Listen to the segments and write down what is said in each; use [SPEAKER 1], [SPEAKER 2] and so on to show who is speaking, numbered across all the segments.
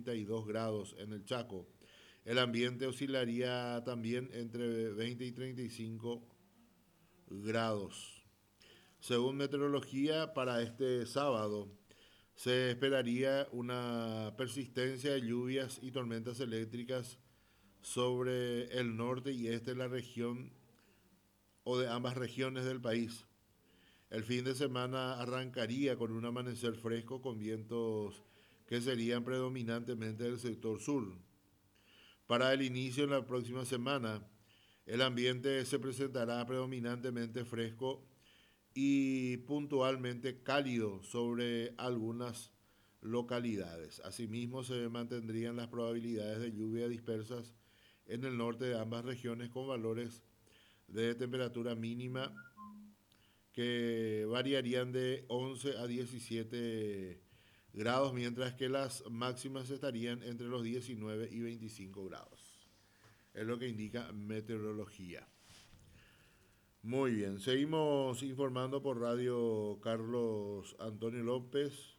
[SPEAKER 1] 32 grados en el Chaco. El ambiente oscilaría también entre 20 y 35 grados. Según meteorología, para este sábado se esperaría una persistencia de lluvias y tormentas eléctricas sobre el norte y este de la región o de ambas regiones del país. El fin de semana arrancaría con un amanecer fresco con vientos que serían predominantemente del sector sur. Para el inicio de la próxima semana, el ambiente se presentará predominantemente fresco y puntualmente cálido sobre algunas localidades. Asimismo, se mantendrían las probabilidades de lluvia dispersas en el norte de ambas regiones con valores de temperatura mínima que variarían de 11 a 17 grados, mientras que las máximas estarían entre los 19 y 25 grados. Es lo que indica meteorología. Muy bien, seguimos informando por Radio Carlos Antonio López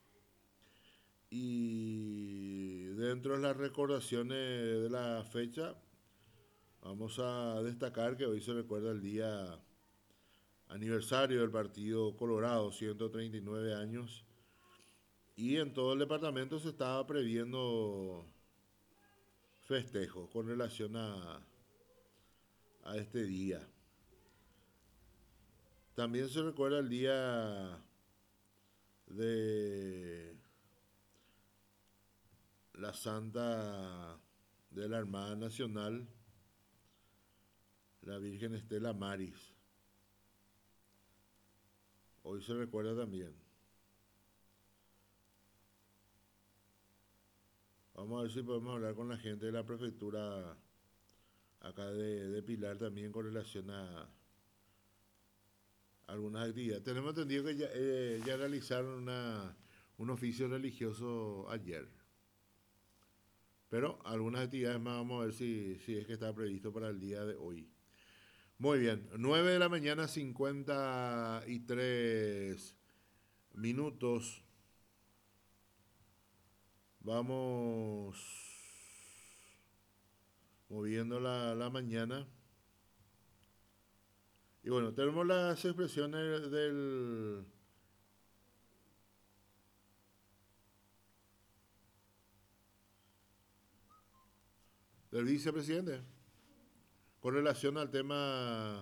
[SPEAKER 1] y dentro de las recordaciones de la fecha vamos a destacar que hoy se recuerda el día aniversario del Partido Colorado, 139 años, y en todo el departamento se estaba previendo festejos con relación a este día. También se recuerda el día de la Santa de la Armada Nacional, la Virgen Estela Maris. Hoy se recuerda también. Vamos a ver si podemos hablar con la gente de la prefectura acá de Pilar también con relación a algunas actividades. Tenemos entendido que ya realizaron un oficio religioso ayer. Pero algunas actividades más vamos a ver si es que está previsto para el día de hoy. Muy bien, 9 de la mañana, 53 minutos. Vamos moviendo la mañana. Y bueno, tenemos las expresiones del vicepresidente con relación al tema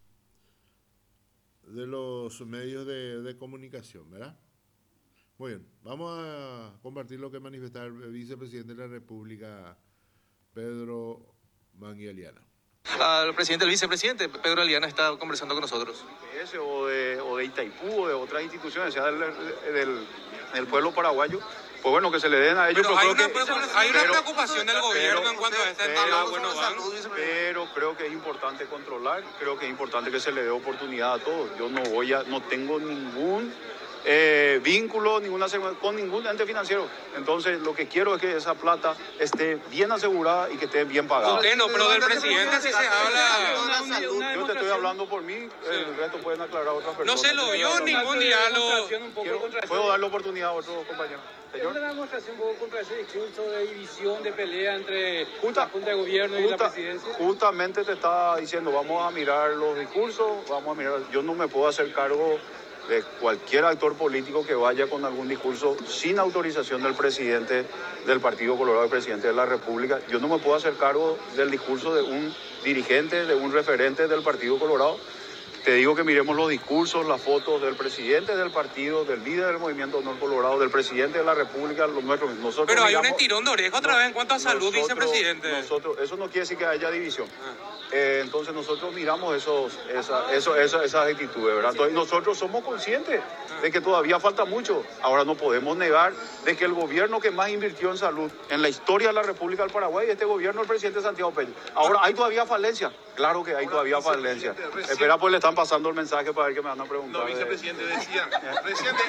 [SPEAKER 1] de los medios de comunicación, ¿verdad? Muy bien, vamos a compartir lo que manifestaba el vicepresidente de la República, Pedro Manguialiana.
[SPEAKER 2] Al presidente, el vicepresidente, Pedro Aliana, está conversando con nosotros.
[SPEAKER 3] O de Itaipú o de otras instituciones, sea del pueblo paraguayo, pues bueno, que se le den a ellos.
[SPEAKER 2] Pero hay una preocupación del gobierno en cuanto a este tema.
[SPEAKER 3] Pero creo que es importante controlar, creo que es importante que se le dé oportunidad a todos. Yo no tengo ningún vínculo con ningún ente financiero. Entonces, lo que quiero es que esa plata esté bien asegurada y que esté bien pagada.
[SPEAKER 2] ¿Por qué no? Pero del presidente sí se habla.
[SPEAKER 3] Yo te estoy hablando por mí, el resto pueden aclarar a otras personas.
[SPEAKER 2] No se lo vio ningún diálogo.
[SPEAKER 3] ¿Puedo dar la oportunidad a otros compañeros?
[SPEAKER 4] ¿Es una demostración un poco contra ese discurso de división, de pelea entre la Junta de Gobierno y la Presidencia?
[SPEAKER 3] Justamente te estaba diciendo, vamos a mirar los discursos, yo no me puedo hacer cargo de cualquier actor político que vaya con algún discurso sin autorización del presidente del Partido Colorado, el presidente de la República. Yo no me puedo hacer cargo del discurso de un dirigente, de un referente del Partido Colorado. Te digo que miremos los discursos, las fotos del presidente del partido, del líder del Movimiento Honor Colorado, del presidente de la República, los nuestros.
[SPEAKER 2] Pero hay un estirón de oreja otra vez en cuanto a salud, vicepresidente.
[SPEAKER 3] Eso no quiere decir que haya división. Entonces nosotros miramos esas actitudes, ¿verdad? Entonces, nosotros somos conscientes de que todavía falta mucho. Ahora no podemos negar de que el gobierno que más invirtió en salud en la historia de la República del Paraguay, este gobierno, el presidente Santiago Peña. Ahora, ¿hay todavía falencia? Claro que hay todavía falencia. Espera, pues le están pasando el mensaje para ver qué me van a preguntar.
[SPEAKER 5] No, vicepresidente, decía, presidente,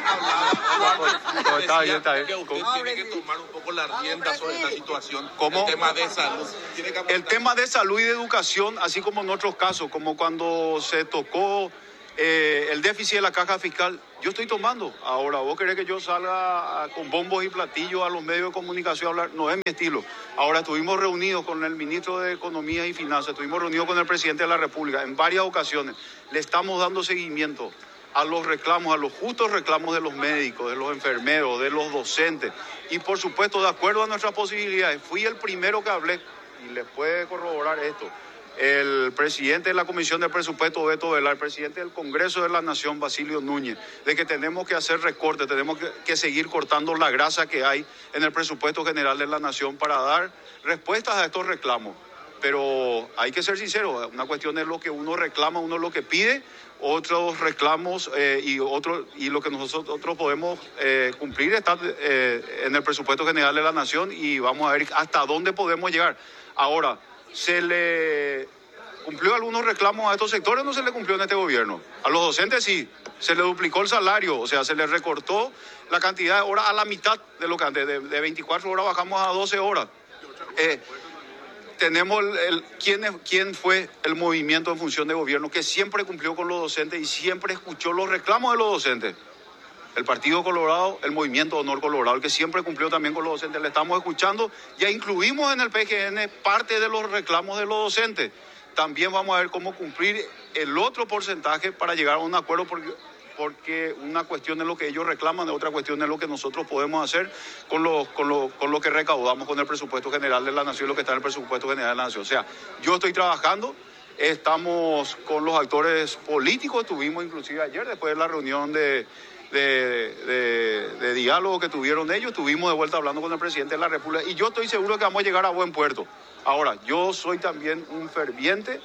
[SPEAKER 5] hablaba que usted tiene que tomar un poco la rienda sobre esta situación.
[SPEAKER 3] ¿Cómo?
[SPEAKER 5] El tema de salud.
[SPEAKER 3] El tema de salud y de educación, así como en otros casos, como cuando se tocó El déficit de la caja fiscal, yo estoy tomando. Ahora, vos querés que yo salga con bombos y platillos a los medios de comunicación a hablar, no es mi estilo. Ahora, estuvimos reunidos con el ministro de Economía y Finanzas, estuvimos reunidos con el presidente de la República en varias ocasiones. Le estamos dando seguimiento a los reclamos, a los justos reclamos de los médicos, de los enfermeros, de los docentes. Y por supuesto, de acuerdo a nuestras posibilidades, fui el primero que hablé, y les puede corroborar esto, el presidente de la Comisión de Presupuesto, Beto Velar, el presidente del Congreso de la Nación, Basilio Núñez, de que tenemos que hacer recortes, tenemos que seguir cortando la grasa que hay en el presupuesto general de la Nación para dar respuestas a estos reclamos. Pero hay que ser sincero, una cuestión es lo que uno reclama, uno lo que pide, otros reclamos y lo que nosotros podemos cumplir está en el presupuesto general de la Nación y vamos a ver hasta dónde podemos llegar. Ahora, ¿se le cumplió algunos reclamos a estos sectores o no se le cumplió en este gobierno? A los docentes sí, se le duplicó el salario, o sea, se le recortó la cantidad de horas a la mitad de lo que antes, de 24 horas bajamos a 12 horas. Tenemos quién fue el movimiento en función de gobierno que siempre cumplió con los docentes y siempre escuchó los reclamos de los docentes. El Partido Colorado, el Movimiento Honor Colorado, el que siempre cumplió también con los docentes. Le estamos escuchando, ya incluimos en el PGN parte de los reclamos de los docentes. También vamos a ver cómo cumplir el otro porcentaje para llegar a un acuerdo, porque una cuestión es lo que ellos reclaman, otra cuestión es lo que nosotros podemos hacer con lo que recaudamos con el presupuesto general de la Nación, lo que está en el presupuesto general de la Nación. O sea, yo estoy trabajando, estamos con los actores políticos, estuvimos inclusive ayer después de la reunión de diálogo que tuvieron ellos, estuvimos de vuelta hablando con el presidente de la República y yo estoy seguro que vamos a llegar a buen puerto. Ahora, yo soy también un ferviente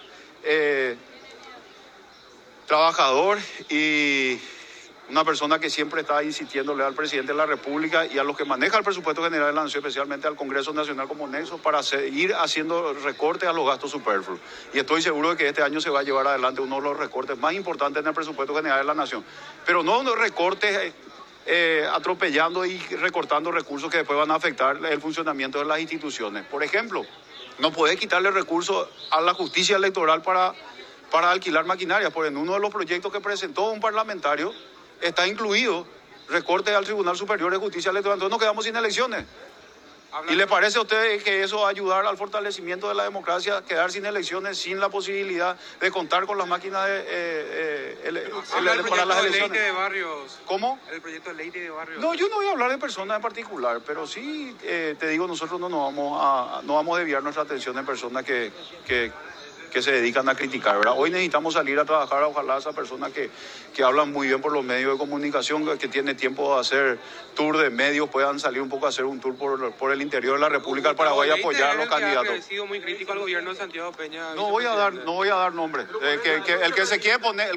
[SPEAKER 3] trabajador y una persona que siempre está insistiéndole al presidente de la República y a los que manejan el presupuesto general de la Nación, especialmente al Congreso Nacional como nexo, para seguir haciendo recortes a los gastos superfluos. Y estoy seguro de que este año se va a llevar adelante uno de los recortes más importantes en el presupuesto general de la Nación. Pero no unos recortes atropellando y recortando recursos que después van a afectar el funcionamiento de las instituciones. Por ejemplo, no puede quitarle recursos a la justicia electoral para alquilar maquinaria, porque en uno de los proyectos que presentó un parlamentario está incluido recorte al Tribunal Superior de Justicia Electoral. Entonces nos quedamos sin elecciones. ¿Y le parece a usted que eso va a ayudar al fortalecimiento de la democracia, quedar sin elecciones, sin la posibilidad de contar con las máquinas para las elecciones?
[SPEAKER 4] Ley de barrios.
[SPEAKER 3] ¿Cómo?
[SPEAKER 4] El proyecto de ley de barrios.
[SPEAKER 3] No, yo no voy a hablar de personas en particular, pero sí, te digo, nosotros no vamos a desviar nuestra atención en personas que se dedican a criticar, ¿verdad? Hoy necesitamos salir a trabajar, ojalá esas personas que hablan muy bien por los medios de comunicación, que tienen tiempo de hacer tour de medios, puedan salir un poco a hacer un tour por el interior de la República del Paraguay y apoyar a los candidatos.
[SPEAKER 4] Ha sido muy crítico al gobierno de Santiago Peña.
[SPEAKER 3] No voy a dar nombre. El que se quiere poner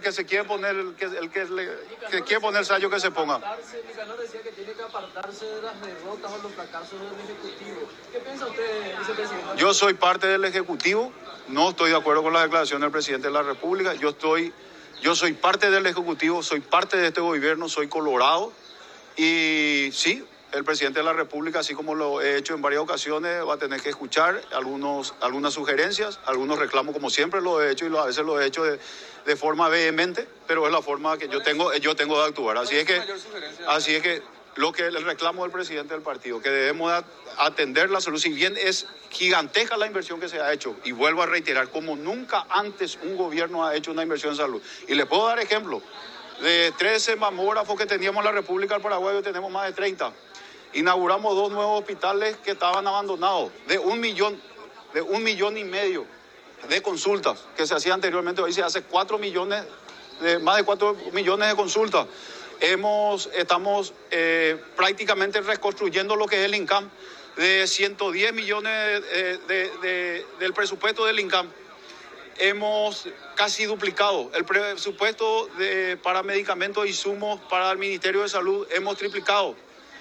[SPEAKER 3] el sello que se ponga.
[SPEAKER 6] Nicanor decía que tiene que apartarse de las derrotas o los fracasos del Ejecutivo. ¿Qué piensa usted, vicepresidente?
[SPEAKER 3] Yo soy parte del Ejecutivo, no estoy de acuerdo con la declaración del presidente de la República. Yo soy parte del Ejecutivo, soy parte de este gobierno, soy colorado y sí, el presidente de la República, así como lo he hecho en varias ocasiones, va a tener que escuchar algunas sugerencias, algunos reclamos, como siempre lo he hecho y a veces lo he hecho de forma vehemente, pero es la forma que yo tengo de actuar. Así es que el reclamo del presidente del partido, que debemos atender la salud, si bien es gigantesca la inversión que se ha hecho, y vuelvo a reiterar, como nunca antes un gobierno ha hecho una inversión en salud. Y les puedo dar ejemplo, de 13 mamógrafos que teníamos en la República del Paraguay, hoy tenemos más de 30. Inauguramos 2 nuevos hospitales que estaban abandonados, de 1,5 millones de consultas que se hacía anteriormente, hoy se hace 4 millones, más de 4 millones de consultas. Estamos prácticamente reconstruyendo lo que es el INCAM, de 110 millones del presupuesto del INCAM. Hemos casi duplicado el presupuesto para medicamentos e insumos para el Ministerio de Salud, hemos triplicado.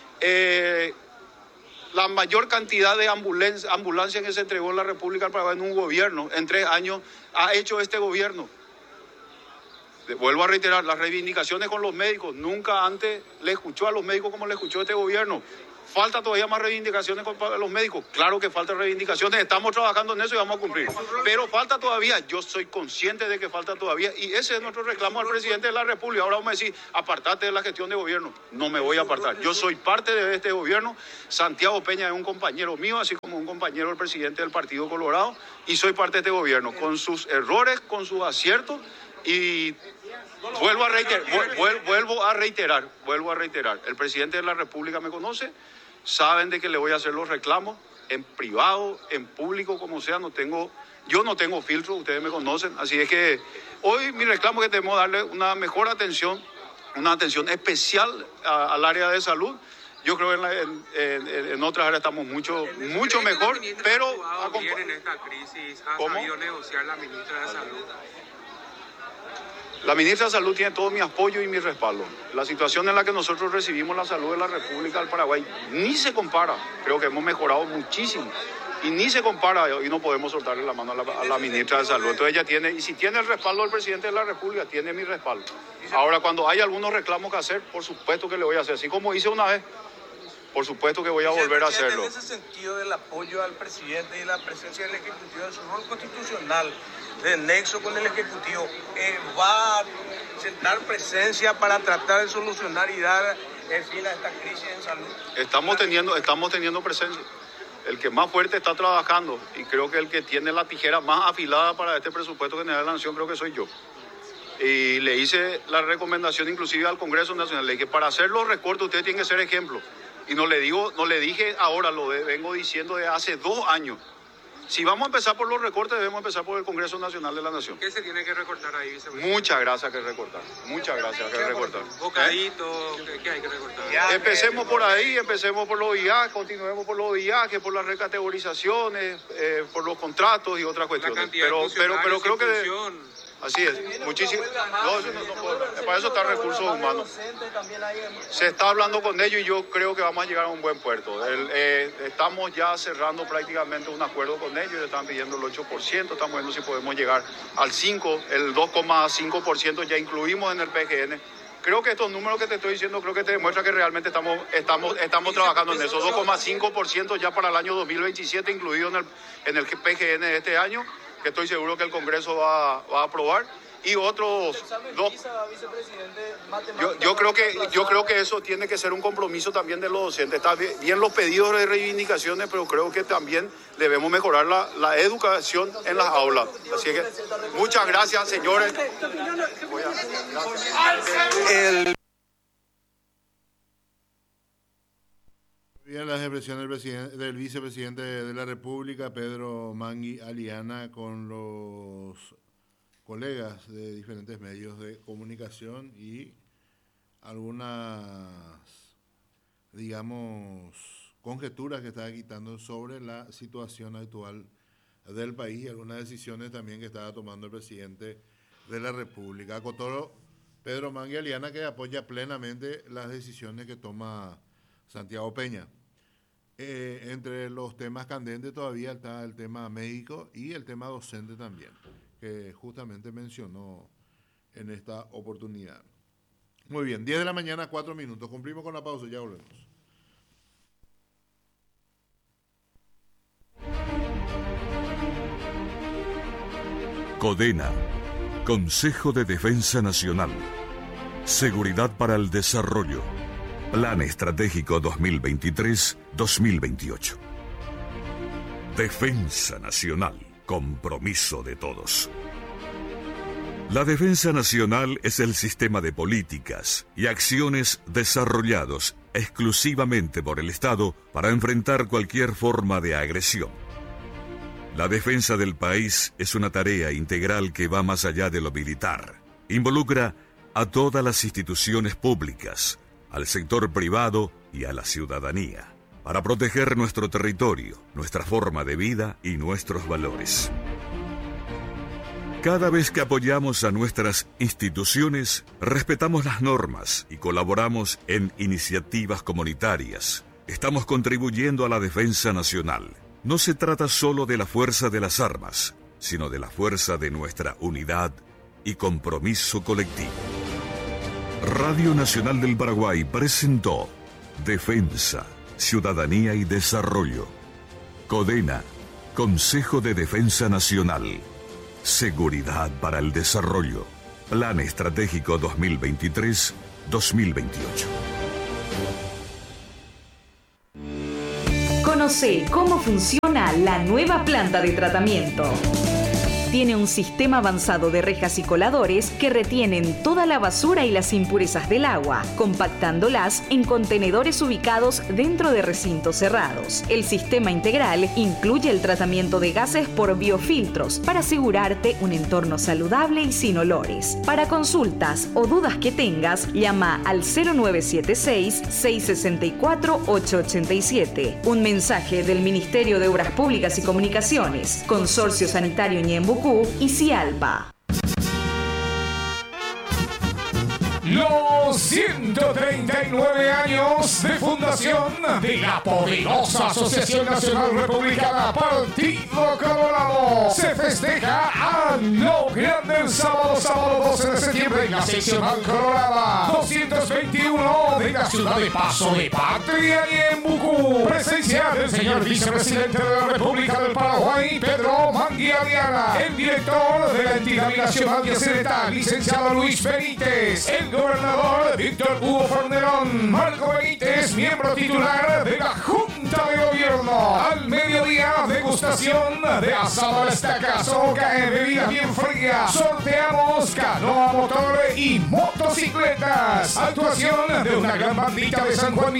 [SPEAKER 3] La mayor cantidad de ambulancias que se entregó en la República del Paraguay en un gobierno, en 3 años, ha hecho este gobierno. Vuelvo a reiterar, las reivindicaciones con los médicos, nunca antes le escuchó a los médicos como le escuchó este gobierno. Falta todavía más reivindicaciones para los médicos. Claro que faltan reivindicaciones, estamos trabajando en eso y vamos a cumplir. Pero falta todavía, yo soy consciente de que falta todavía y ese es nuestro reclamo al presidente de la República. Ahora vamos a decir, apartate de la gestión de gobierno. No me voy a apartar. Yo soy parte de este gobierno. Santiago Peña es un compañero mío, así como un compañero del presidente del Partido Colorado, y soy parte de este gobierno, con sus errores, con sus aciertos, y vuelvo a reiterar, el presidente de la República me conoce, saben de que le voy a hacer los reclamos en privado, en público, como sea. Yo no tengo filtro, ustedes me conocen, así es que hoy mi reclamo es que debemos darle una mejor atención, una atención especial al área de salud. Yo creo que en otras áreas estamos mucho mejor, pero
[SPEAKER 7] en esta crisis ha sabido negociar la ministra de Salud.
[SPEAKER 3] La ministra de Salud tiene todo mi apoyo y mi respaldo. La situación en la que nosotros recibimos la salud de la República del Paraguay ni se compara. Creo que hemos mejorado muchísimo y ni se compara, y no podemos soltarle la mano a la ministra de Salud. Entonces ella tiene, y si tiene el respaldo del presidente de la República, tiene mi respaldo. Ahora, cuando hay algunos reclamos que hacer, por supuesto que le voy a hacer. Así como hice una vez, por supuesto que voy a volver a hacerlo.
[SPEAKER 7] En ese sentido del apoyo al presidente y la presencia del Ejecutivo en su rol constitucional, de nexo con el Ejecutivo, va a sentar presencia para tratar de solucionar y dar fin a esta crisis en salud.
[SPEAKER 3] Estamos teniendo presencia. El que más fuerte está trabajando, y creo que el que tiene la tijera más afilada para este presupuesto general de la Nación, creo que soy yo. Y le hice la recomendación inclusive al Congreso Nacional, le dije, para hacer los recortes usted tiene que ser ejemplo. Y no le dije ahora, lo vengo diciendo de hace 2 años. Si vamos a empezar por los recortes, debemos empezar por el Congreso Nacional de la Nación.
[SPEAKER 7] ¿Qué se tiene que recortar ahí, vicepresidente?
[SPEAKER 3] Muchas gracias que recortar.
[SPEAKER 7] Bocadito, ¿qué hay que recortar?
[SPEAKER 3] Empecemos por ahí, empecemos por los viajes, continuemos por los viajes, por las recategorizaciones, por los contratos y otras cuestiones. Pero creo que... Así es, muchísimo. Para eso está recursos humanos. Se está hablando con ellos y yo creo que vamos a llegar a un buen puerto. Estamos ya cerrando prácticamente un acuerdo con ellos, están pidiendo el 8%, estamos viendo si podemos llegar al 5%, el 2,5% ya incluimos en el PGN. Creo que estos números que te estoy diciendo, creo que te demuestra que realmente estamos trabajando en eso. 2,5% ya para el año 2027, incluido en el PGN de este año, que estoy seguro que el Congreso va a aprobar, y otros dos. Yo creo que eso tiene que ser un compromiso también de los docentes. Está bien los pedidos de reivindicaciones, pero creo que también debemos mejorar la educación en las aulas. Así que muchas gracias, señores.
[SPEAKER 1] Bien, las expresiones del vicepresidente de la República, Pedro Mangui Aliana, con los colegas de diferentes medios de comunicación y algunas, digamos, conjeturas que estaba quitando sobre la situación actual del país y algunas decisiones también que estaba tomando el presidente de la República. Acotó Pedro Mangui Aliana que apoya plenamente las decisiones que toma Santiago Peña. Entre los temas candentes todavía está el tema médico y el tema docente también, que justamente mencionó en esta oportunidad. Muy bien, 10 de la mañana, 4 minutos. Cumplimos con la pausa, ya volvemos.
[SPEAKER 8] CODENA, Consejo de Defensa Nacional. Seguridad para el Desarrollo. Plan Estratégico 2023-2028. Defensa Nacional, compromiso de todos. La defensa nacional es el sistema de políticas y acciones desarrollados exclusivamente por el Estado para enfrentar cualquier forma de agresión. La defensa del país es una tarea integral que va más allá de lo militar. Involucra a todas las instituciones públicas, al sector privado y a la ciudadanía, para proteger nuestro territorio, nuestra forma de vida y nuestros valores. Cada vez que apoyamos a nuestras instituciones, respetamos las normas y colaboramos en iniciativas comunitarias. Estamos contribuyendo a la defensa nacional. No se trata solo de la fuerza de las armas, sino de la fuerza de nuestra unidad y compromiso colectivo. Radio Nacional del Paraguay presentó Defensa, Ciudadanía y Desarrollo. CODENA, Consejo de Defensa Nacional. Seguridad para el Desarrollo. Plan Estratégico 2023-2028.
[SPEAKER 9] Conoce cómo funciona la nueva planta de tratamiento. Tiene un sistema avanzado de rejas y coladores que retienen toda la basura y las impurezas del agua, compactándolas en contenedores ubicados dentro de recintos cerrados. El sistema integral incluye el tratamiento de gases por biofiltros para asegurarte un entorno saludable y sin olores. Para consultas o dudas que tengas, llama al 0976-664-887. Un mensaje del Ministerio de Obras Públicas y Comunicaciones, Consorcio Sanitario Ñembucú y Cialpa.
[SPEAKER 10] Los 139 años de fundación de la poderosa Asociación Nacional Republicana Partido Colorado se festeja a lo grande el sábado 12 de septiembre en la seccional Colorada 221 de la ciudad de Paso de Patria y en Bucú. Presencia del señor vicepresidente de la República del Paraguay, Pedro Manguiadiana, el director de la entidad binacional de Acereta, licenciado Luis Benítez, el gobernador Víctor Hugo Fornerón, Marco Benítez, miembro titular de la Junta de Gobierno. Al mediodía, degustación de asado a la estaca, soca en bebidas bien frías. Sorteamos canoa motor y motocicletas. Actuación de una gran bandita de San Juan